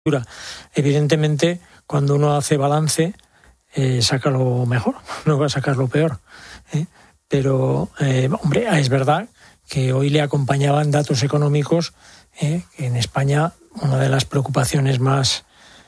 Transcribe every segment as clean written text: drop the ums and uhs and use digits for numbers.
Evidentemente, cuando uno hace balance, saca lo mejor, no va a sacar lo peor. Pero, hombre, es verdad que hoy le acompañaban datos económicos, que en España una de las preocupaciones más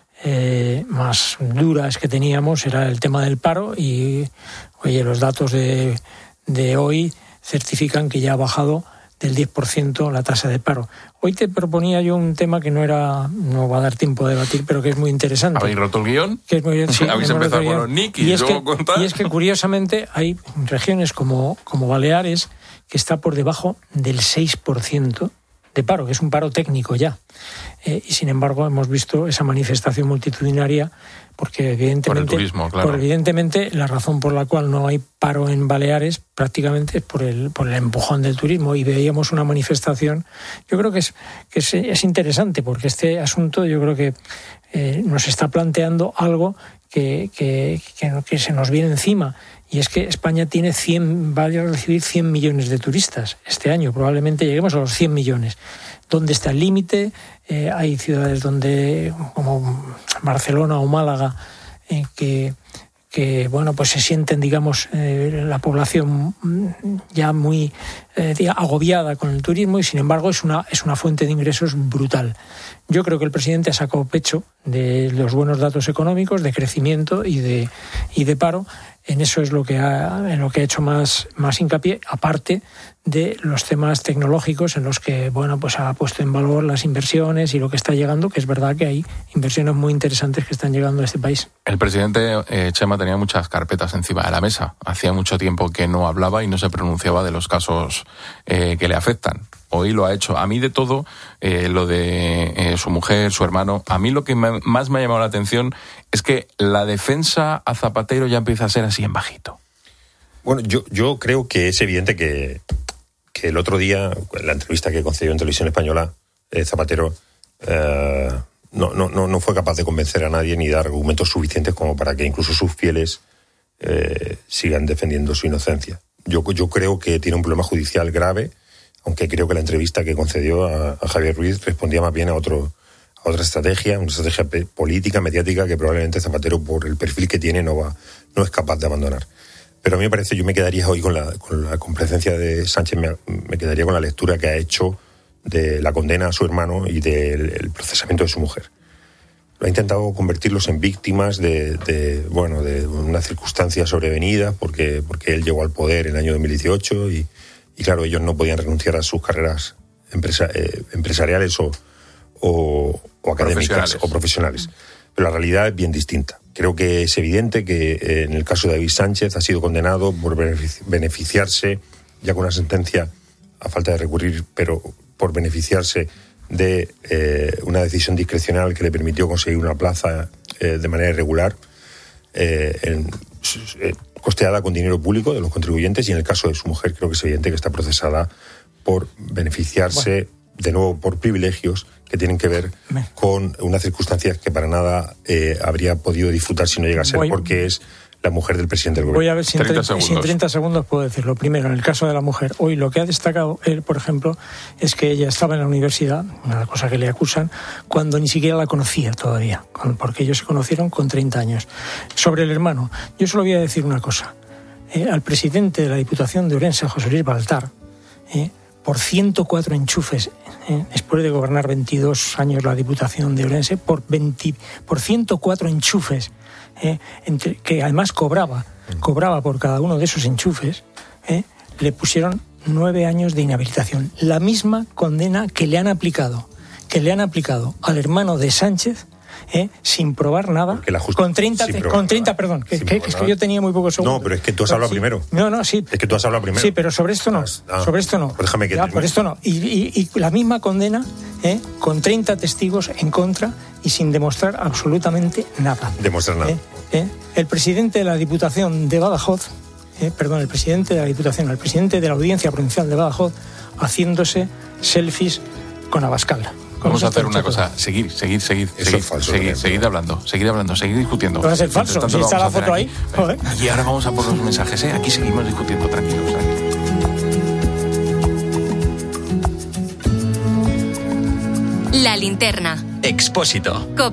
duras que teníamos era el tema del paro y, oye, los datos de hoy certifican que ya ha bajado del 10% la tasa de paro. Hoy te proponía yo un tema que no va a dar tiempo de debatir, pero que es muy interesante. ¿Habéis roto el guión? Que es muy, sí, habéis empezado con los Nick y luego contar. Y es que curiosamente hay regiones como Baleares que está por debajo del 6% de paro, que es un paro técnico ya. Y sin embargo hemos visto esa manifestación multitudinaria porque evidentemente, por el turismo, claro. Evidentemente la razón por la cual no hay paro en Baleares prácticamente es por el empujón del turismo, y veíamos una manifestación. Yo creo que es interesante porque este asunto yo creo que nos está planteando algo que se nos viene encima, y es que España va a recibir 100 millones de turistas este año, probablemente lleguemos a los 100 millones. ¿Dónde está el límite? Hay ciudades como Barcelona o Málaga que bueno, pues se sienten, digamos, la población ya muy agobiada con el turismo, y sin embargo es una fuente de ingresos brutal. Yo creo que el presidente ha sacado pecho de los buenos datos económicos, de crecimiento y de paro. En eso es en lo que ha hecho más hincapié, aparte de los temas tecnológicos en los que, bueno, pues ha puesto en valor las inversiones y lo que está llegando, que es verdad que hay inversiones muy interesantes que están llegando a este país. El presidente, Chema, tenía muchas carpetas encima de la mesa. Hacía mucho tiempo que no hablaba y no se pronunciaba de los casos que le afectan. Hoy lo ha hecho. A mí de todo, lo de su mujer, su hermano, a mí lo que más me ha llamado la atención es que la defensa a Zapatero ya empieza a ser así en bajito. Bueno, yo creo que es evidente que el otro día, en la entrevista que concedió en Televisión Española, Zapatero no fue capaz de convencer a nadie ni dar argumentos suficientes como para que incluso sus fieles sigan defendiendo su inocencia. Yo creo que tiene un problema judicial grave, aunque creo que la entrevista que concedió a Javier Ruiz respondía más bien a otra estrategia, una estrategia política, mediática, que probablemente Zapatero, por el perfil que tiene, no es capaz de abandonar. Pero a mí me parece, yo me quedaría hoy con la comparecencia de Sánchez, me quedaría con la lectura que ha hecho de la condena a su hermano y del procesamiento de su mujer. Lo ha intentado convertirlos en víctimas de una circunstancia sobrevenida, porque él llegó al poder en el año 2018 y claro, ellos no podían renunciar a sus carreras empresariales o académicas o profesionales. Pero la realidad es bien distinta. Creo que es evidente que en el caso de David Sánchez ha sido condenado por beneficiarse, ya con una sentencia a falta de recurrir, pero por beneficiarse de una decisión discrecional que le permitió conseguir una plaza de manera irregular, costeada con dinero público de los contribuyentes, y en el caso de su mujer creo que es evidente que está procesada por beneficiarse, de nuevo, por privilegios que tienen que ver con unas circunstancias que para nada habría podido disfrutar si no llega a ser porque es la mujer del presidente del gobierno. Voy a ver si en 30 segundos puedo decirlo. Primero, en el caso de la mujer, hoy lo que ha destacado él, por ejemplo, es que ella estaba en la universidad, una cosa que le acusan, cuando ni siquiera la conocía todavía, porque ellos se conocieron con 30 años. Sobre el hermano, yo solo voy a decir una cosa. Al presidente de la Diputación de Orense, José Luis Baltar, por 104 enchufes, después de gobernar 22 años la Diputación de Orense, por 104 enchufes, que además cobraba por cada uno de esos enchufes, le pusieron 9 años de inhabilitación. La misma condena que le han aplicado al hermano de Sánchez, sin probar nada, con 30, perdón, que yo tenía muy pocos segundos. No, pero es que tú has hablado primero. No, sí. Es que tú has hablado primero. Sí, pero sobre esto no. Sobre esto no. Pues déjame que por esto no. Y la misma condena, con 30 testigos en contra y sin demostrar absolutamente nada. Demostrar nada. El presidente de la Diputación de Badajoz, el presidente de la Audiencia Provincial de Badajoz, haciéndose selfies con Abascal. Vamos a hacer una cosa, seguir hablando, seguir discutiendo. No va a ser falso, si está la foto ahí. Joder. Y ahora vamos a por los mensajes, Aquí seguimos discutiendo, tranquilos. La linterna. Expósito.